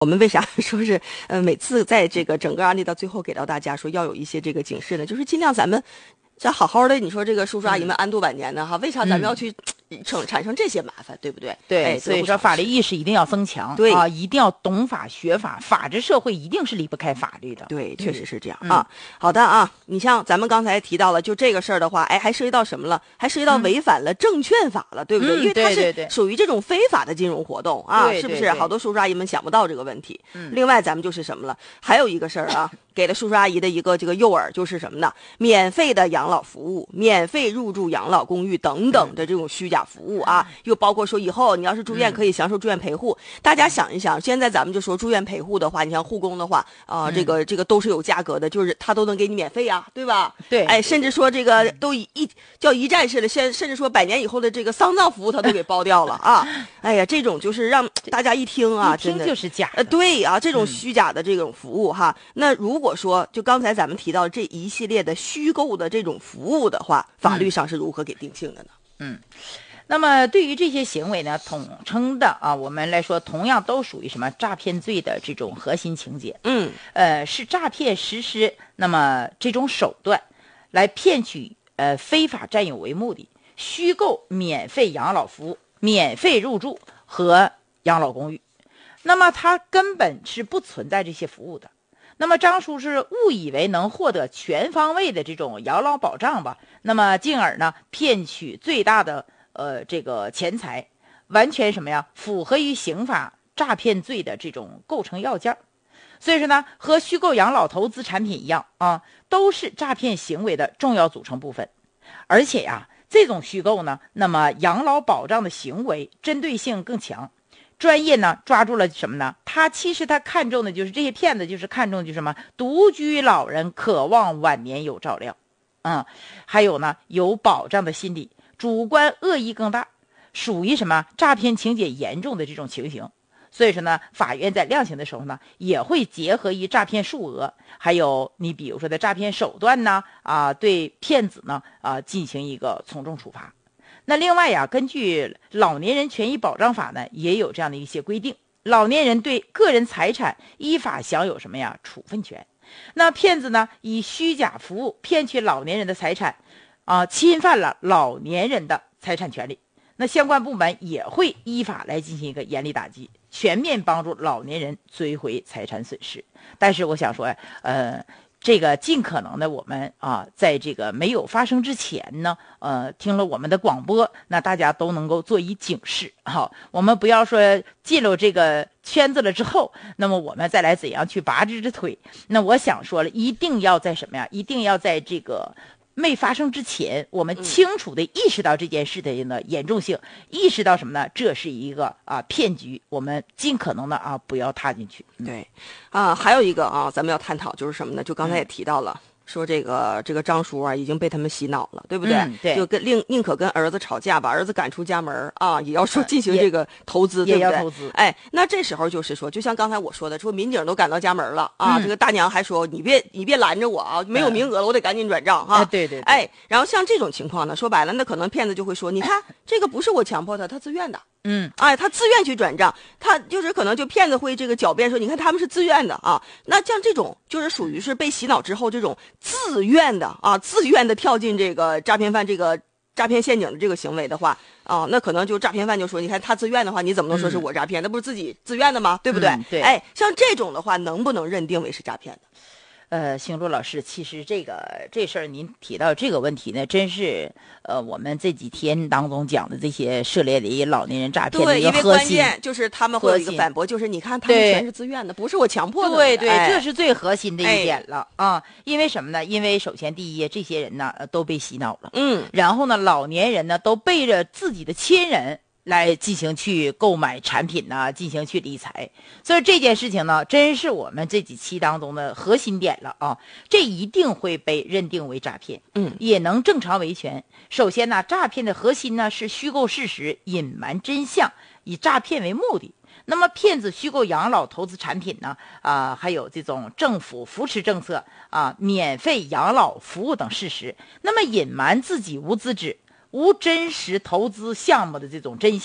我们为啥说是每次在这个整个案例到最后给到大家说要有一些这个警示呢？就是尽量咱们这好好的，你说这个叔叔阿姨们安度晚年呢哈，为啥咱们要去产生这些麻烦，对不对？ 对，所以说法律意识一定要增强， 对啊，一定要懂法学法，法治社会一定是离不开法律的。 对，确实是这样啊。好的啊，你像咱们刚才提到了，就这个事儿的话，哎，还涉及到什么了？还涉及到违反了证券法了，对不对？因为它是属于这种非法的金融活动啊，是不是？好多叔叔阿姨们想不到这个问题。另外，咱们就是什么了？还有一个事儿啊。给了叔叔阿姨的一个这个诱饵就是什么呢？免费的养老服务，免费入住养老公寓等等的这种虚假服务啊，又包括说以后你要是住院可以享受住院陪护。大家想一想，现在咱们就说住院陪护的话，你像护工的话这个都是有价格的，就是他都能给你免费啊，对吧？ 对， 哎，甚至说这个都叫一站式的，甚至说100年以后的这个丧葬服务他都给包掉了啊！哎呀，这种就是让大家一听啊， 真的就是假的。 对啊，这种虚假的这种服务哈，那如果说就刚才咱们提到这一系列的虚构的这种服务的话，法律上是如何给定性的呢？ 那么对于这些行为呢，统称的啊，我们来说同样都属于什么诈骗罪的这种核心情节。是诈骗实施那么这种手段来骗取非法占有为目的，虚构免费养老服务、免费入住和养老公寓。那么它根本是不存在这些服务的。那么张叔是误以为能获得全方位的这种养老保障吧，那么进而呢骗取最大的这个钱财，完全什么呀？符合于刑法诈骗罪的这种构成要件。所以说呢，和虚构养老投资产品一样啊，都是诈骗行为的重要组成部分。而且呀，这种虚构呢，那么养老保障的行为针对性更强。专业呢抓住了什么呢？其实他看重的就是这些骗子，就是看重就是什么？独居老人渴望晚年有照料，还有呢有保障的心理，主观恶意更大，属于什么诈骗情节严重的这种情形。所以说呢，法院在量刑的时候呢，也会结合于诈骗数额，还有你比如说的诈骗手段呢，对骗子呢进行一个从重处罚。那另外呀，根据《老年人权益保障法》呢，也有这样的一些规定，老年人对个人财产依法享有什么呀？处分权。那骗子呢，以虚假服务骗取老年人的财产，侵犯了老年人的财产权利。那相关部门也会依法来进行一个严厉打击，全面帮助老年人追回财产损失。但是我想说这个尽可能的我们在这个没有发生之前呢，听了我们的广播，那大家都能够做一警示。我们不要说进入这个圈子了之后，那么我们再来怎样去拔这只腿。那我想说了，一定要在什么呀？一定要在这个没发生之前，我们清楚的意识到这件事的严重性，意识到什么呢？这是一个骗局，我们尽可能的不要踏进去。 对，还有一个咱们要探讨就是什么呢？就刚才也提到了。说这个张叔已经被他们洗脑了，对不对？ 对， 就宁可跟儿子吵架，把儿子赶出家门也要说进行这个投资， 对不对？ 也要投资。哎，那这时候就是说，就像刚才我说的，说民警都赶到家门了这个大娘还说你别拦着我没有名额了，我得赶紧转账对。 哎，然后像这种情况呢，说白了，那可能骗子就会说，你看这个不是我强迫他自愿的。他自愿去转账，他就是可能就骗子会这个狡辩说，你看他们是自愿的那像这种就是属于是被洗脑之后这种自愿的跳进这个诈骗犯这个诈骗陷阱的这个行为的话那可能就诈骗犯就说，你看他自愿的话，你怎么能说是我诈骗？那不是自己自愿的吗？对不对？ 对。 哎，像这种的话，能不能认定为是诈骗的？ 星路老师，其实这事儿您提到这个问题呢，真是我们这几天当中讲的这些涉猎的老年人诈骗的一个核心。 对，因为关键就是他们会有一个反驳，就是你看他们全是自愿的，不是我强迫的。 对，这是最核心的一点了因为什么呢？因为首先第一，这些人呢都被洗脑了，然后呢，老年人呢都背着自己的亲人来进行去购买产品进行去理财。所以这件事情呢，真是我们这几期当中的核心点了这一定会被认定为诈骗，也能正常维权。首先呢，诈骗的核心呢是虚构事实，隐瞒真相，以诈骗为目的。那么骗子虚构养老投资产品呢还有这种政府扶持政策免费养老服务等事实，那么隐瞒自己无资质无真实投资项目的这种真相，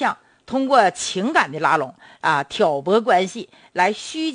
通过情感的拉拢啊，挑拨关系来虚